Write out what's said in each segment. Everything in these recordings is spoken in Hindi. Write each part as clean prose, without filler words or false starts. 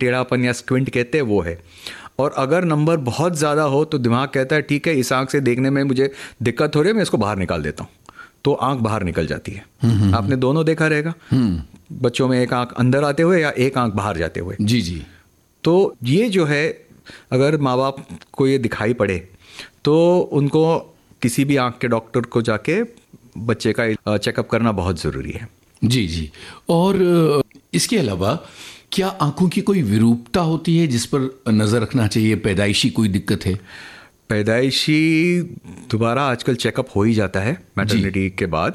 टेढ़ापन या स्क्विंट कहते हैं वो है। और अगर नंबर बहुत ज़्यादा हो तो दिमाग कहता है ठीक है, इस आँख से देखने में मुझे दिक्कत हो रही है, मैं इसको बाहर निकाल देता हूँ, तो आँख बाहर निकल जाती है। आपने दोनों देखा रहेगा बच्चों में, एक आँख अंदर आते हुए या एक आँख बाहर जाते हुए। जी जी। तो ये जो है, अगर माँ बाप को ये दिखाई पड़े तो उनको किसी भी आँख के डॉक्टर को जाके बच्चे का चेकअप करना बहुत ज़रूरी है। जी जी। और इसके अलावा क्या आंखों की कोई विरूपता होती है जिस पर नज़र रखना चाहिए? पैदाइशी कोई दिक्कत है? पैदाइशी दोबारा आजकल चेकअप हो ही जाता है मैटरनिटी के बाद,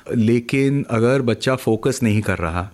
लेकिन अगर बच्चा फोकस नहीं कर रहा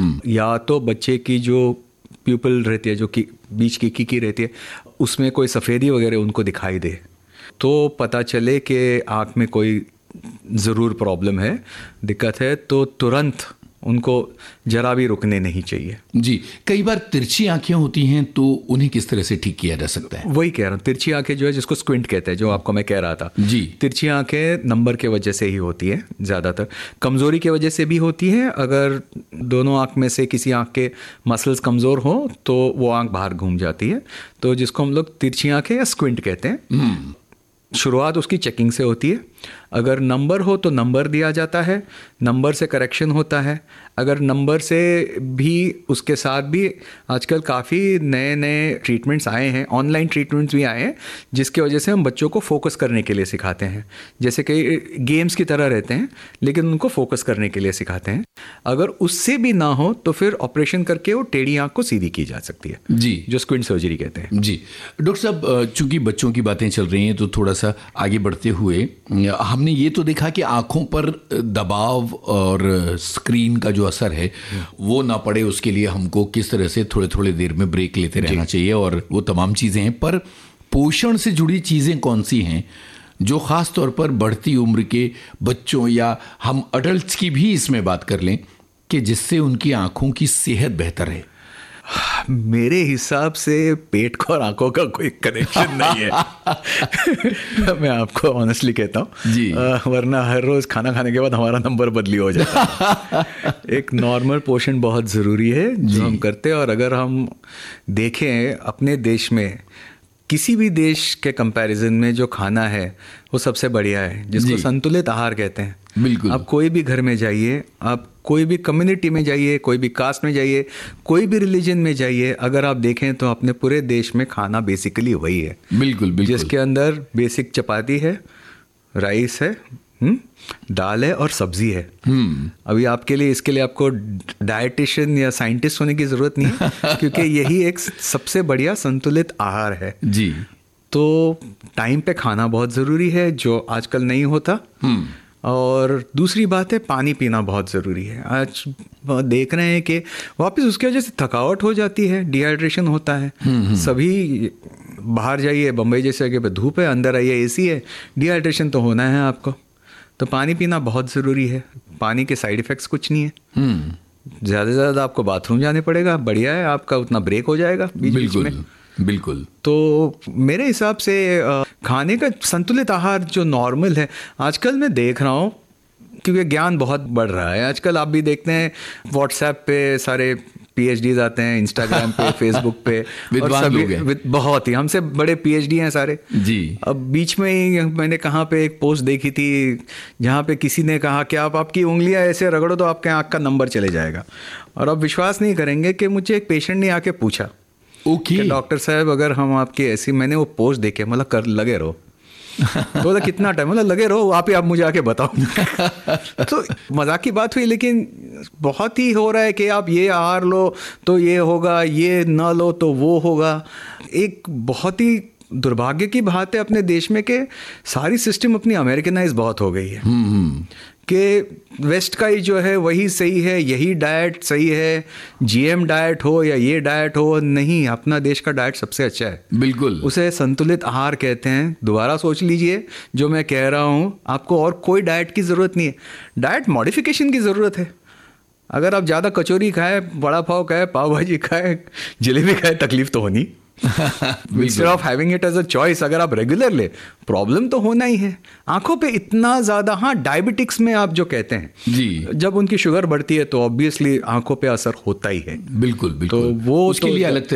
या तो बच्चे की जो प्यूपिल रहती है, जो कि बीच की कीकी रहती है, उसमें कोई सफ़ेदी वगैरह उनको दिखाई दे, तो पता चले कि आँख में कोई ज़रूर प्रॉब्लम है, दिक्कत है, तो तुरंत उनको जरा भी रुकने नहीं चाहिए। जी। कई बार तिरछी आंखें होती हैं, तो उन्हें किस तरह से ठीक किया जा सकता है? वही कह रहा हूँ, तिरछी आंखें जो है, जिसको स्क्विंट कहते हैं, जो आपको मैं कह रहा था जी। तिरछी आंखें नंबर के वजह से ही होती है, ज़्यादातर कमज़ोरी की वजह से भी होती है। अगर दोनों आंख में से किसी आंख के मसल्स कमज़ोर हो तो वो आंख बाहर घूम जाती है, तो जिसको हम लोग तिरछी आंखें या स्क्विंट कहते हैं। शुरुआत उसकी चेकिंग से होती है। अगर नंबर हो तो नंबर दिया जाता है, नंबर से करेक्शन होता है। अगर नंबर से भी उसके साथ भी आजकल काफ़ी नए नए ट्रीटमेंट्स आए हैं, ऑनलाइन ट्रीटमेंट्स भी आए हैं, जिसकी वजह से हम बच्चों को फोकस करने के लिए सिखाते हैं। जैसे कि गेम्स की तरह रहते हैं, लेकिन उनको फोकस करने के लिए सिखाते हैं। अगर उससे भी ना हो तो फिर ऑपरेशन करके वो टेढ़ी आँख को सीधी की जा सकती है, जी, जो स्क्विंट सर्जरी कहते हैं। जी डॉक्टर साहब, चूंकि बच्चों की बातें चल रही हैं तो थोड़ा सा आगे बढ़ते हुए हमने ये तो देखा कि आंखों पर दबाव और स्क्रीन का जो असर है वो ना पड़े, उसके लिए हमको किस तरह से थोड़े थोड़े देर में ब्रेक लेते रहना चाहिए, और वो तमाम चीज़ें हैं। पर पोषण से जुड़ी चीज़ें कौन सी हैं जो ख़ास तौर पर बढ़ती उम्र के बच्चों या हम अडल्ट्स की भी इसमें बात कर लें कि जिससे उनकी आंखों की सेहत बेहतर है? मेरे हिसाब से पेट को और आंखों का कोई कनेक्शन नहीं है। मैं आपको ऑनेस्टली कहता हूँ जी। वरना हर रोज़ खाना खाने के बाद हमारा नंबर बदली हो जाता है। एक नॉर्मल पोषण बहुत ज़रूरी है जो हम करते हैं। और अगर हम देखें अपने देश में, किसी भी देश के कंपैरिजन में जो खाना है वो सबसे बढ़िया है, जिसको संतुलित आहार कहते हैं। बिल्कुल। आप कोई भी घर में जाइए, आप कोई भी कम्युनिटी में जाइए, कोई भी कास्ट में जाइए, कोई भी रिलीजन में जाइए, अगर आप देखें तो अपने पूरे देश में खाना बेसिकली वही है। बिल्कुल बिल्कुल। जिसके अंदर बेसिक चपाती है, राइस है, दाल है और सब्जी है। अभी आपके लिए, इसके लिए आपको डाइटिशियन या साइंटिस्ट होने की ज़रूरत नहीं है, क्योंकि यही एक सबसे बढ़िया संतुलित आहार है। जी। तो टाइम पे खाना बहुत ज़रूरी है, जो आजकल नहीं होता। और दूसरी बात है, पानी पीना बहुत ज़रूरी है। आज देख रहे हैं कि वापस उसकी वजह से थकावट हो जाती है, डिहाइड्रेशन होता है। सभी बाहर जाइए, बम्बई जैसे जगह पे धूप है, अंदर आइए एसी है, डिहाइड्रेशन तो होना है आपको। तो पानी पीना बहुत ज़रूरी है। पानी के साइड इफ़ेक्ट्स कुछ नहीं है। ज़्यादा से ज़्यादा आपको बाथरूम जाने पड़ेगा, बढ़िया है, आपका उतना ब्रेक हो जाएगा बीच में। बिल्कुल। तो मेरे हिसाब से खाने का संतुलित आहार जो नॉर्मल है, आजकल मैं देख रहा हूँ, क्योंकि ज्ञान बहुत बढ़ रहा है आजकल। आप भी देखते हैं व्हाट्सएप पे सारे PhDs आते हैं, इंस्टाग्राम पे, फेसबुक पे, और सभी बहुत ही हमसे बड़े PhD हैं सारे जी। अब बीच में ही मैंने कहाँ पे एक पोस्ट देखी थी जहाँ पे किसी ने कहा कि आप आपकी उंगलियां ऐसे रगड़ो तो आपके आँख का नंबर चले जाएगा। और आप विश्वास नहीं करेंगे कि मुझे एक पेशेंट ने आके पूछा, ओके डॉक्टर साहब अगर हम आपकी ऐसी, मैंने वो पोस्ट देखे, मतलब कर लगे रहो। तो बोला कितना टाइम, मतलब लगे रहो आप ही, आप मुझे आके बताओ। तो मजाक की बात हुई, लेकिन बहुत ही हो रहा है कि आप ये आहार लो तो ये होगा, ये ना लो तो वो होगा। एक बहुत ही दुर्भाग्य की बात है अपने देश में कि सारी सिस्टम अपनी अमेरिकनाइज बहुत हो गई है, कि वेस्ट का ही जो है वही सही है, यही डाइट सही है, GM डाइट हो या ये डाइट हो, नहीं, अपना देश का डाइट सबसे अच्छा है। बिल्कुल। उसे संतुलित आहार कहते हैं। दोबारा सोच लीजिए जो मैं कह रहा हूँ, आपको और कोई डाइट की ज़रूरत नहीं है, डाइट मॉडिफिकेशन की ज़रूरत है। अगर आप ज़्यादा कचौरी खाए, बड़ा पाव खाए, पाव भाजी खाए, जलेबी खाए, तकलीफ तो होनी। Instead of having it as a choice, अगर आप रेगुलर ले, प्रॉब्लम तो होना ही है। आंखों पे इतना ज़्यादा, हाँ डायबिटिक्स में आप जो कहते हैं जी, जब उनकी शुगर बढ़ती है तो ऑब्वियसली आंखों पे असर होता ही है। बिल्कुल बिल्कुल। तो वो उसके लिए अलग